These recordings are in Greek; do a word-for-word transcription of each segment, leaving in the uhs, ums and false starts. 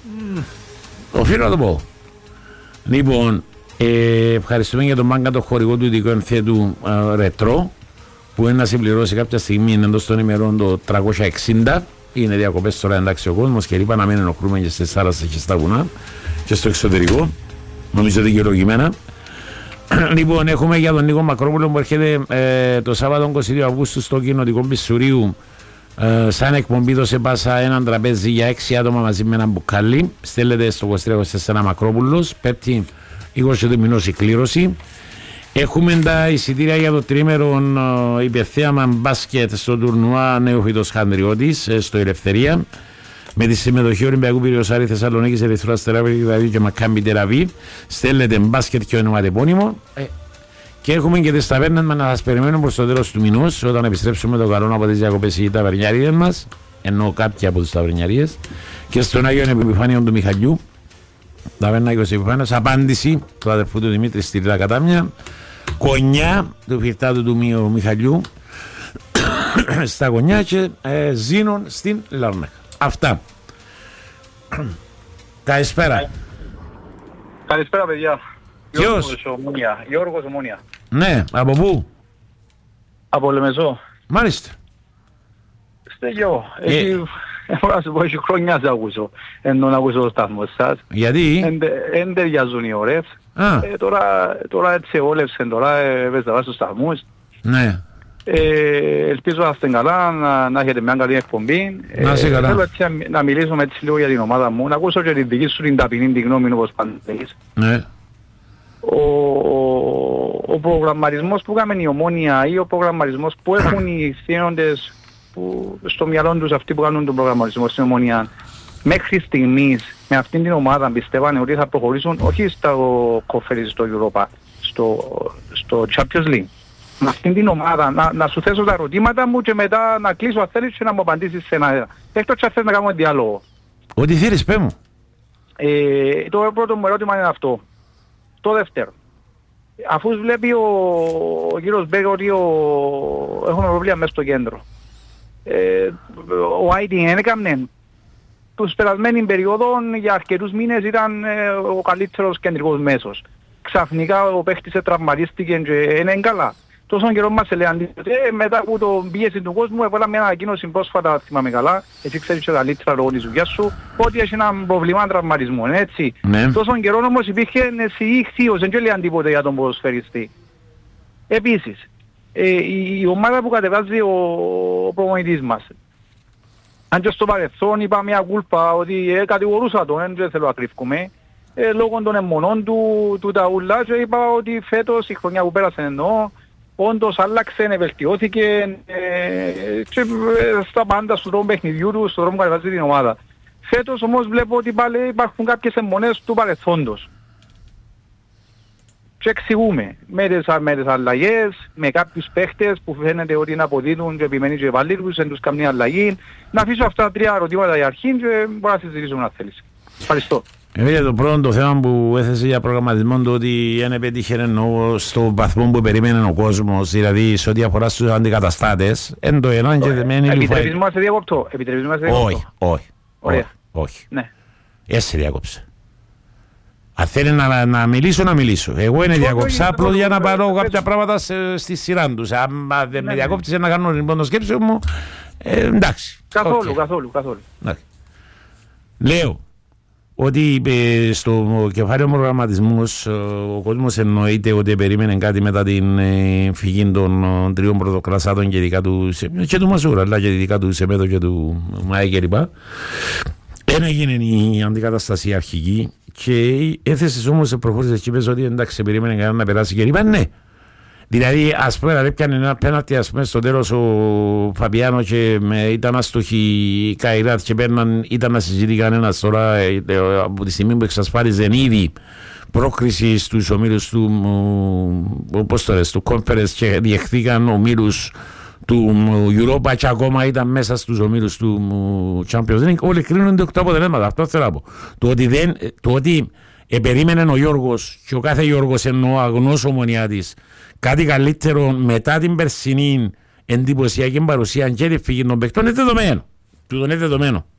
Mm. Οφείλω να το πω. Λοιπόν, ε, ευχαριστούμε για τον μάγκα το χορηγό του ειδικού ενθέτου ε, Ρετρό, που είναι να συμπληρώσει κάποια στιγμή εντός των ημερών το τριακόσια εξήντα. Είναι διακοπές τώρα, εντάξει, ο κόσμος και είπα να μην ενοχλούμε και στις θάλασσες και στα βουνά και στο εξωτερικό. Νομίζω δικαιολογημένα. Λοιπόν, έχουμε για τον Νίκο Μακρόπουλο που έρχεται ε, το Σάββατο είκοσι δύο Αυγούστου στο κοινοτικό Μπισσουρίου. Ε, σαν εκπομπή δώσε πάσα έναν τραπέζι για έξι άτομα μαζί με έναν μπουκάλι. Στέλνετε στο είκοσι τρία είκοσι τέσσερα Μακρόπουλος. Πέπτει είκοσι του μηνός η κλήρωση. Έχουμε τα εισιτήρια για το τρίμερο ε, υπερθέαμα μπάσκετ στο τουρνουά Νεοφυτός Χανδριώτης ε, στο Ελευθερία. Με τη συμμετοχή Ολυμπιακού Πυριοσάρη Θεσσαλονίκης, Ερυθρού Αστέρα και Μακάμπι Τεραβή. Στέλνετε μπάσκετ και ονοματεπώνυμο. Ε, και έχουμε και τις ταβέρνες μας να σας περιμένουμε προς το τέλος του μηνός, όταν επιστρέψουμε το καλό από τις διακοπές οι ταβερνιαρίες μας, ενώ κάποια από τις ταβερνιαρίες, και στον Άγιο Επιφάνιο του Μιχαλιού. Ταβέρνα είκοσι Επιφάνιος, απάντηση του αδερφού του Δημήτρη στη Ρίδα Κατάμια, κονιά του φυρτάτου του Μιχαλιού στα κονιά και ε, ζήνων στην Λάρνακα. Αυτά. Καλησπέρα. Καλησπέρα, παιδιά. Ποιος? Γιώργος Ομόνια. Ναι, από πού? Από Λεμεσό. Μάλιστα. Στέλιο. Έχει, έχω να σου πω, έχει χρόνια να ακούσω. Ενώ να ακούσω το σταθμό σας. Γιατί? Εν ταιριάζουν οι ώρες. Ε, τώρα, τώρα έτσι όλευσαν, τώρα έπαιζα βάσει στους σταθμούς. Ναι. Ε, ελπίζω να είστε καλά, να, να έχετε μια καλή εκπομπή. Να είστε καλά. Ε, θέλω έτσι να, να μιλήσουμε έτσι λίγο για την ομάδα μου, να ακούσω και την δική σου την ταπεινή την γνώμη όπως πάντα. Ναι. Ο, ο προγραμματισμός που έκαμε η Ομόνια ή ο προγραμματισμός που έχουν οι θύνοντες που στο μυαλό τους αυτοί που κάνουν τον προγραμματισμό στην Ομόνια, μέχρι στιγμής με αυτήν την ομάδα πιστεύανε ότι θα προχωρήσουν όχι στο κόφερι στο Europa, στο, στο Champions League. Με αυτήν την ομάδα να, να σου θέσω τα ερωτήματα μου και μετά να κλείσω αν θέλεις και να μου απαντήσεις σε ένα. Έκτος και θες να κάνουμε διάλογο. Ό,τι θέλεις, πέ μου. Ε, το πρώτο μου ερώτημα είναι αυτό. Το δεύτερο. Αφού βλέπει ο, ο κύριος Μπέκ ότι ο, έχουμε προβλήμα μέσα στο κέντρο. Ε, ο Άιτι δεν έκαμνε. Τους περασμένων περιόδων για αρκετούς μήνες ήταν ε, ο καλύτερος κεντρικός μέσος. Ξαφνικά ο παίχτης τραυματίστηκε και είναι καλά. Τόσο καιρό μας έλεγαν ε, μετά από το πίεση του κόσμου έβαλα μια ανακοίνωση πρόσφατα, θυμάμαι καλά, εσύ ξέρεις και καλύτερα λόγω της δουλειάς σου, ότι έχει ένα προβλήμα τραυματισμού, έτσι. Ναι. Τόσο καιρό όμως υπήρχε σιήχθιος, δεν λέει τίποτε για τον ποδοσφαιριστή. Επίσης, ε, η, η ομάδα που κατεβάζει ο, ο προπονητής μας, αν και στο παρελθόν είπα μια κούλπα ότι ε, κατηγορούσα τον, δεν θέλω να κρύφκομαι, ε, λόγω των αιμονών του, του τα ούλα και είπα ότι φέτος η χρονιά που πέρασε εννοώ, όντως άλλαξε, βελτιώθηκε ε, και ε, στα πάντα στον δρόμο παιχνιδιού του, στον δρόμο κατεβάζει την ομάδα. Φέτος όμως βλέπω ότι πάλι υπάρχουν κάποιες αιμονές του παρελθόντος. Και εξηγούμε με τις, με τις αλλαγές, με κάποιους παίχτες που φαίνεται ότι είναι αποδίδουν και επιμένει και πάλι τους, δεν τους καμία αλλαγή. Να αφήσω αυτά τα τρία ερωτήματα για αρχή και μπορώ να συζητήσουμε αν θέλεις. Ευχαριστώ. Βέβαια το πρώτο το θέμα που έθεσε για προγραμματισμό το ότι δεν πέτυχε στο βαθμό που περίμενε ο κόσμος, δηλαδή σε ό,τι αφορά στους αντικαταστάτες, εν το ένα και δεν είναι επιτρέπεις μας σε διακοπτώ. Επιτρέπεις μας σε διακοπτώ. Όχι, όχι, όχι. Έτσι διάκοψε. Αν θέλει να, να μιλήσω, να μιλήσω. Εγώ είναι διακόψα απλώς για να πάρω κάποια πράγματα στη σειρά τους. Αν δεν με διακόψεις να κάνω λοιπόν το σκέψη μου, εντάξει. Καθόλου, καθόλου, καθόλου. Λέω ότι ε, στο κεφάλαιο προγραμματισμούς ο κόσμος εννοείται ότι περίμενε κάτι μετά την ε, φυγή των ε, τριών πρωτοκλασσάτων και ειδικά του, και του Μασούρα, αλλά και ειδικά του Σεμέδο και του Μάη κλπ. Δεν έγινε η αντικαταστασία αρχική και έθεσες όμως προχώρησες και είπες ότι εντάξει περίμενε κανένα να περάσει και είπα ναι. Δηλαδή ας πούμε να έπιανε ένα πέναλτι ας πούμε στο τέλος ο Φαπιάνο και με, ήταν αστοχή η Καϊράτ και πέρναν, ήταν να συζητεί κανένας τώρα ε, ε, από τη στιγμή που εξασφάλιζαν ήδη πρόκριση στους ομίλους του όπως το λες, του Conference και διεχθήκαν ομίλους του Europa και ακόμα ήταν μέσα στους ομίλους του Champions League, όλοι κρίνονται οκτώ αποτελέσματα. Αυτό θέλω να πω. Το ότι, δεν, το ότι επερίμενε ο Γιώργος και ο κάθε Γιώργος εννοώ αγνός ομονιάτης κάτι καλύτερο μετά την περσινή εντυπωσιακή παρουσία και τη φυγή των παικτών είναι δεδομένο. Του τον είναι δεδομένο.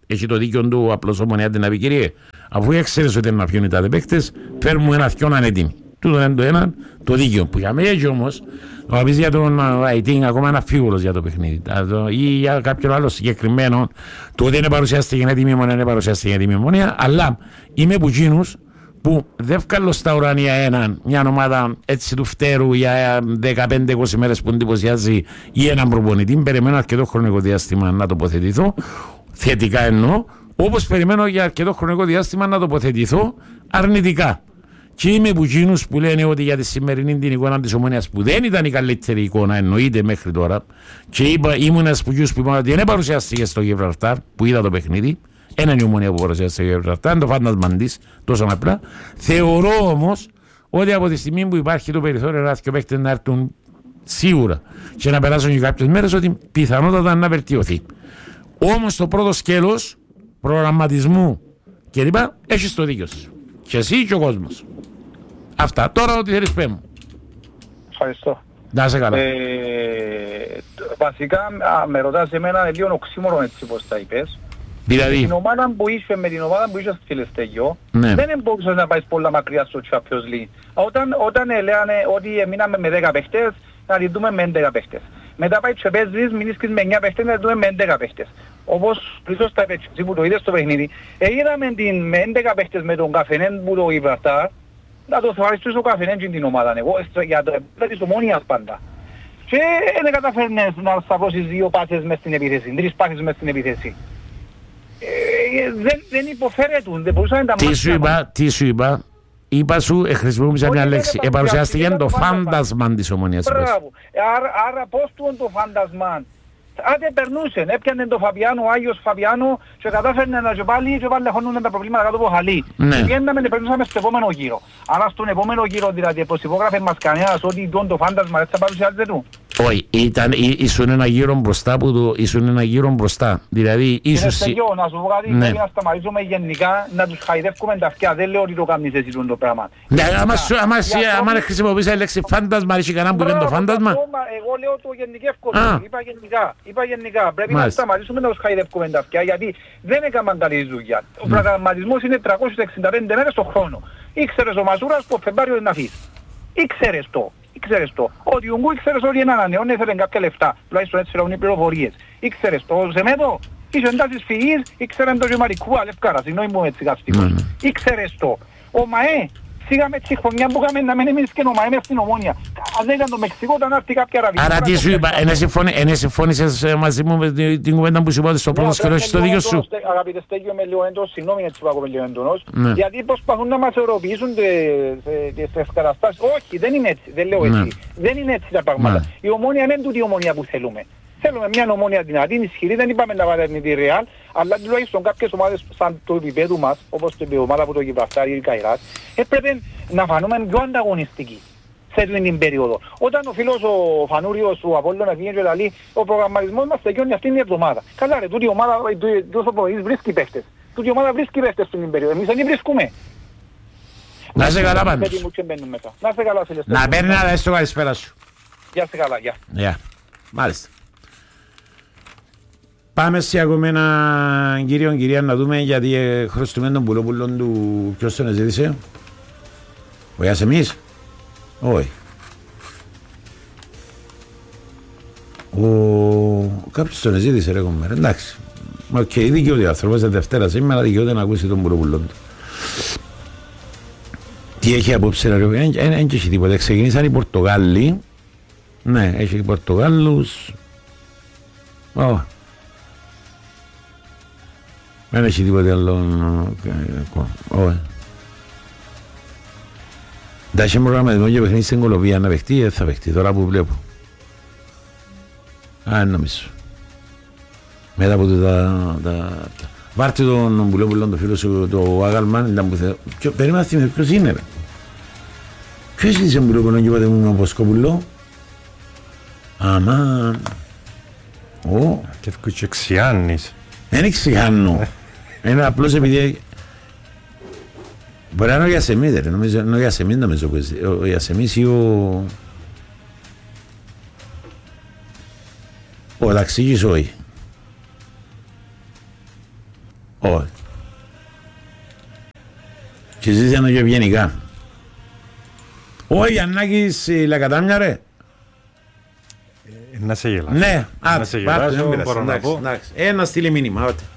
έχει το δίκιο του απλώς Ομονία την να πει κύριε, αφού έξερες ότι είναι να πιούν οι τάδε παίκτες, φέρνουμε ένα θκιόν ανέτοιμοι. Τούτο είναι το ένα, το δίκιο. Που για μένα έχει όμως, να πεις για τον Αϊτίνγκ ακόμα ένα φίβολος για το παιχνίδι. Ή για κάποιον άλλο συγκεκριμένο, το ότι είναι παρουσιαστική έτοιμη Ομονία, είναι παρουσιαστική έτοιμη Ομονία, αλλά είμαι από εκείνους που δεν βγάλω στα ουράνια έναν, μια ομάδα έτσι του φτέρου για δεκαπέντε είκοσι μέρες που εντυπωσιάζει ή έναν προπονητή. Περιμένω αρκετό χρονικό διάστημα να τοποθετηθώ, θετικά εννοώ, όπως περιμένω για αρκετό χρονικό διάστημα να τοποθετηθώ αρνητικά. Και είμαι από εκείνους που λένε ότι για τη σημερινή την εικόνα της Ομονίας που δεν ήταν η καλύτερη εικόνα, εννοείται μέχρι τώρα, και είπα, ήμουν ένας από εκείνους που είπαν ότι δεν παρουσιάστηκε στο Γιβραλτάρ που είδα το παιχνίδι. Ένα είναι η Ομονία που παρουσιάστηκε στο Γιβραλτάρ, είναι το φάντασμα της, τόσο απλά. Θεωρώ όμως ότι από τη στιγμή που υπάρχει το περιθώριο να και παίκτες να έρθουν σίγουρα και να περάσουν και κάποιες μέρες, ότι πιθανότατα να βελτιωθεί. Όμως το πρώτο σκέλος προγραμματισμού κλπ. Έχεις το δίκιο σου. Και εσύ και ο κόσμος. Αυτά. Τώρα ό,τι θέλεις πέ μου. Ευχαριστώ. Να είσαι καλά. Ε, βασικά με ρωτάς εμένα λίγο οξύμορο έτσι πως τα είπες. Δηλαδή. Την ομάδα που είσαι με την ομάδα που είσαι στη Λεστέγιο, ναι. δεν μπορούσες να πάεις πολλά μακριά στο Champions League. Όταν, όταν λέγανε ότι μείναμε με δέκα παίχτες, να τη δούμε με έντεκα παίχτες. Μετά πάει και παίζεις, μείνεις με εννιά παίχτες, να τη δούμε με έντεκα παίχτες. Όπως πριν τα είπες που το είδες στο παιχνίδι, είδαμε την με έντεκα παίχτες με τον Καφενέν που το Γιβραλτάρ, να το ευχαριστήσω ο Καφενέν και την ομάδα, εγώ, για το επίπεδο της Ομόνιας πάντα. Και δεν καταφέρνες να σταυρώσεις δύο πάσες μες στην επίθεση, τρεις πάσες μες στην επίθεση. Ε, δεν, δεν υποφέρετουν, δεν μπορούσαν να τα μάθουν. Τι σου είπα, τι σου είπα, είπα σου, ε, χρησιμοποιήσα μια λέξη, επαρουσιάστηκε το φάντασμα της Ομονίας. Μπράβο, άρα, άρα πώς του είναι το φάντασμα. Άντε περνούσε, έπιανε το Φαβιάνο, ο Άγιος Φαβιάνο και κατάφερνε να και πάλι και πάλι χώνουν τα προβλήματα κάτω από χαλί. Ναι. Και πήγαιναμε και περνούσαμε στο επόμενο γύρο. Άρα στον επόμενο γύρο δηλαδή προσυπόγραφε μας κανένας ότι το φάντασμα έτσι θα παρουσιάζεται του. Όχι, ήταν, ήσουν ένα γύρο μπροστά που το, ήσουν ένα γύρο μπροστά. Δηλαδή, ίσως... Είναι στεγιό, να σου πω κάτι, ναι. πρέπει να σταματήσουμε γενικά να τους χαϊδεύουμε τα αυτιά. Δεν λέω ότι το κάνεις εσύ το πράγμα. Ναι, άμα χρησιμοποιείς η λέξη φάντασμα, έχει κανένα που λένε το φάντασμα. Εγώ λέω το γενικεύκο, είπα γενικά, είπα γενικά. Πρέπει να σταματήσουμε να τους χαϊδεύουμε τα αυτιά, γιατί δεν έκαναν καλή δουλειά. Ο προγραμματισμός είναι τριακόσιες εξήντα πέντε μέρες το χρόνο. Ήξερες ο Μαζούρας που Φεβρουάριο είναι να φύγει. Ήξερες το. Ήξερες το. Ότι ο Γκου ήξερες ότι είναι ανανεών, έφερε κάποια λεφτά. Τουλάχιστον έτσι λέγουν οι πληροφορίες. Ήξερες το. Ο Ζεμέτο, είχε εντάσεις φυγής, ήξεραν το Γεμαρικού Αλευκάρα. Συγγνώμη μου έτσι καυστικός. Ήξερες το. Ο ΜΑΕ, σίγαμε τη χρονιά που είχαμε να μην εμείς και ο ΜΑΕ μες στην Ομόνια. Αν δεν ήταν το Μεξικό, ήταν έρθει κάποια αραβική. Άρα τι σου είπα, ενέ συμφώνησες μαζί μου με την κουβέντα που σου είπα στο πρώτο σκελό στο δίκιο σου. Αγαπητέ Στέγιο, με λίγο έντονος, συγγνώμη έτσι που είμαι λίγο έντονος, γιατί προσπαθούν να μας ευρωποιήσουν τις καταστάσεις. Όχι, δεν είναι έτσι, δεν λέω έτσι. Δεν είναι έτσι τα πράγματα. Η Ομόνια είναι τούτη η Ομόνια που θέλουμε. Θέλουμε μια Ομόνια δυνατή, ισχυρή, δεν είπαμε να βάλουμε τη Ρεάλ, αλλά τουλάχιστον κάποιες ομάδες σαν το επίπεδο μας, όπως η ομάδα που το Γιβραλτάρ ή η Καϊράτ, έπρεπε να φανούμε πιο ανταγωνιστικοί σε αυτή την περίοδο. Όταν ο φίλος ο Φανούριος του Απόλλωνα βγαίνει και λέει ο προγραμματισμός μας τελειώνει αυτήν την εβδομάδα. Καλά ρε, τούτη η ομάδα βρίσκει παίχτες. Τούτη η ομάδα βρίσκει παίχτες στην περίοδο. Εμείς δεν βρίσκουμε. Να είσαι καλά πάντως. Να είσαι καλά φίλε. Να παίρνει να δεις το καλησπέρα σου. Γεια σε καλά, γεια. Γεια. Μάλιστα. Πάμε σε ακόμα έναν κύριο κυρία να δούμε γιατί ε, χρωστούμε τον πουλόπουλον του. Ποιος τον ζήτησε? Ο Ιασεμής? Όχι. Ο... Κάποιος τον ζήτησε ρε κομμέρ. Εντάξει. Οκ, okay, δικαιούται ο άνθρωπος de Δευτέρα σήμερα δικαιούται να ακούσει τον πουλόπουλον του. Τι έχει απόψε ρε κομμέρ? Δεν έχει τίποτα. Ξεκινήσαν οι Πορτογάλοι. Ναι, έχει οι Πορτογάλους. Oh. Δεν έχει τίποτε άλλο. Όχι. Τα έχει προγραμματισμό και παιχνίδι στην Κολομβία να παιχτεί, δεν θα παιχτεί τώρα που βλέπω. Α, νομίζω. Μετά από τα... Βάρτε τον Πουλόπουλο, τον φίλο σου, το Άγαλμαν, ήταν που θέλω. Περίμενα να θυμηθώ ποιος είναι. Ποιος είναι τον Πουλόπουλο και είπατε μου με Αποσκόπουλο? Αμάν. Ω. Και ευκούτσο Ξιάννης. Δεν εξηγάνω. Είναι απλώς επειδή... Μπορεί να είναι ο Ιασεμής, ρε. Νομίζω είναι ο Ιασεμής νομίζω που είσαι. Ο Ιασεμής ή ο... Ο Ταξίγης όχι. Όχι. Και ζήσανε και ευγενικά. Όχι, Γιαννάκης Λακατάμια ρε. Να σε γελάσω. Ναι, να σε γελάσω, μπορώ να πω. Ένα στείλει μήνυμα.